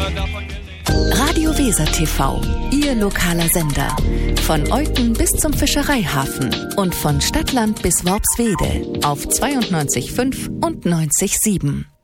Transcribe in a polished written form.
Radio Weser TV, Ihr lokaler Sender. Von Euten bis zum Fischereihafen und von Stadtland bis Worpswede auf 92,5 und 90,7.